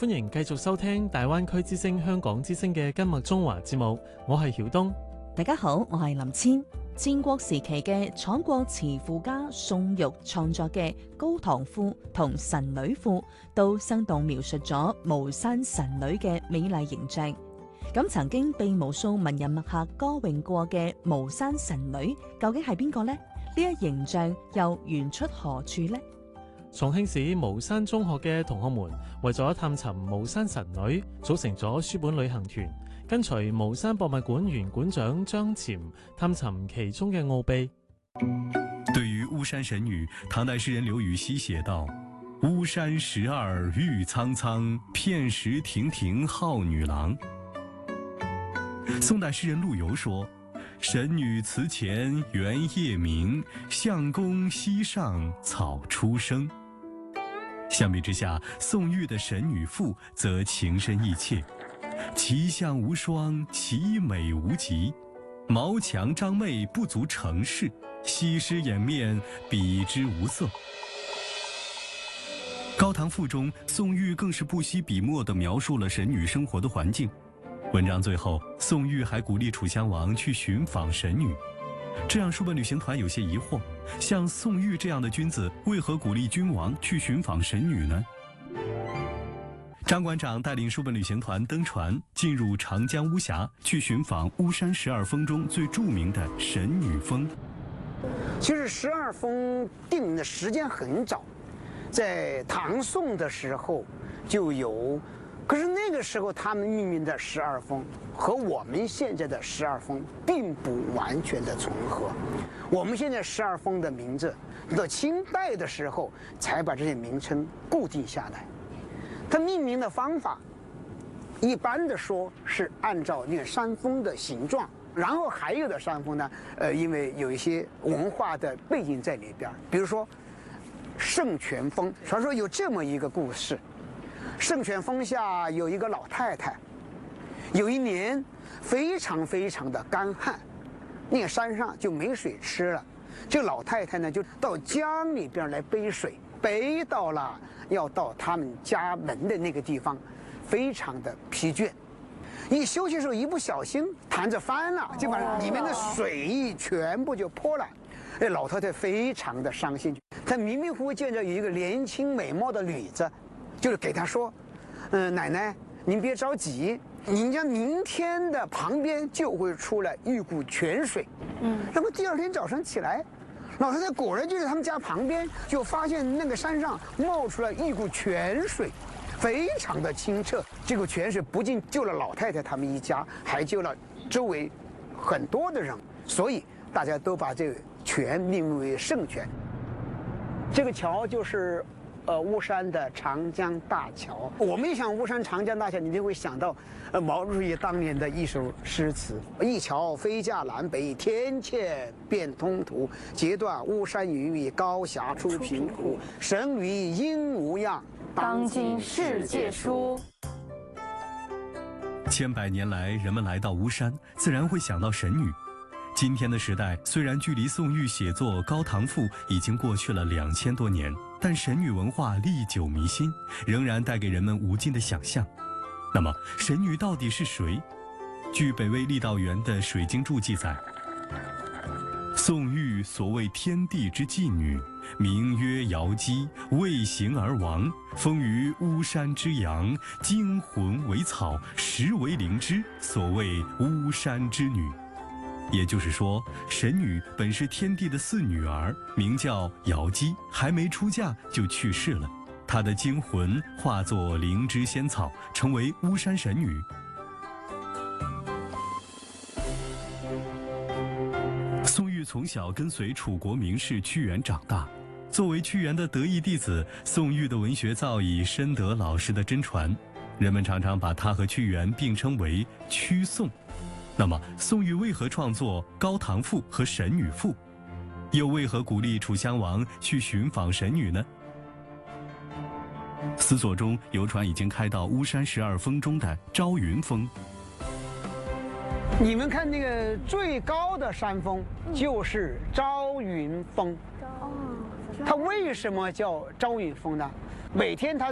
歡迎繼續收聽大灣區之聲香港之聲嘅今麥中華節目，我係曉東。 大家好，我係林千。戰國時期嘅楚國詞賦家宋玉創作嘅《高唐賦》同《神女賦》，都生動描述咗巫山神女嘅美麗形象。咁曾經被無數文人墨客歌詠過嘅巫山神女，究竟係邊個呢？呢一形象又源出何處呢？ 重慶市巫山中學嘅同學們為咗探尋巫山神女，組成咗書本旅行團，跟隨巫山博物館原館長張潛探尋其中嘅奧秘。 對於巫山神女，唐代詩人劉禹錫寫道：巫山十二玉蒼蒼，片石亭亭號女郎。宋代詩人陆游說：神女祠前圓夜明，相公溪上草初生。相比之下，宋玉的《神女賦》则情深意切，其相无双，其美无极，毛强张媚不足成事，西施掩面比之无色。《高唐赋》中，宋玉更是不惜笔墨地描述了神女生活的环境。文章最后，宋玉还鼓励楚襄王去寻访神女，这让书本旅行团有些疑惑：像宋玉这样的君子，为何鼓励君王去寻访神女呢？张馆长带领书本旅行团登船，进入长江巫峡，去寻访巫山12峰中最著名的神女峰。 其实12峰定的时间很早，在唐宋的时候就有。可是那个时候，他们命名的12峰和我们现在的12峰并不完全的重合。我们现在12峰的名字，到清代的时候才把这些名称固定下来。它命名的方法，一般的说是按照那个山峰的形状，然后还有的山峰呢，因为有一些文化的背景在里边，比如说圣泉峰，传说有这么一个故事。圣泉峰下有一个老太太，有一年非常的干旱，那个山上就没水吃了。这个老太太呢，就到江里边来背水，背到了要到他们家门的那个地方，非常的疲倦。一休息的时候，一不小心弹着翻了，就把里面的水全部就泼了。哎，老太太非常的伤心，她迷迷糊糊见着有一个年轻美貌的女子。就是给他说，奶奶，您别着急，您家明天的旁边就会出来一股泉水。然后第二天早上起来，老太太果然就在他们家旁边，就发现那个山上冒出来一股泉水，非常的清澈。这股泉水不仅救了老太太他们一家，还救了周围很多的人，所以大家都把这个泉命名为圣泉。这个桥就是巫山的长江大桥。我们一想巫山长江大桥，你就会想到毛主席当年的一首诗词：一桥飞架南北，天堑变通途。截断巫山云雨，高峡出平湖。神女应无恙， 当今世界书。 千百年来，人们来到巫山，自然会想到神女。今天的时代，虽然距离宋玉写作《高唐赋》已经过去了2000多年，但神女文化历久弥新，仍然带给人们无尽的想象。那么，神女到底是谁？据北魏郦道元的《水经注》记载，宋玉所谓天地之妓女，名曰瑶姬，为行而亡，封于巫山之阳，精魂为草，实为灵芝，所谓巫山之女。也就是说，神女本是天帝的四女儿，名叫瑶姬，还没出嫁就去世了。她的精魂化作灵芝仙草，成为巫山神女。宋玉从小跟随楚国名士屈原长大，作为屈原的得意弟子，宋玉的文学造诣深得老师的真传，人们常常把他和屈原并称为屈宋。那么，宋玉为何创作《高唐赋》和《神女赋》？又为何鼓励楚襄王去寻访神女呢？思索中，游船已经开到巫山12峰中的朝云峰。 你们看那个最高的山峰就是朝云峰。它为什么叫朝云峰呢？每天它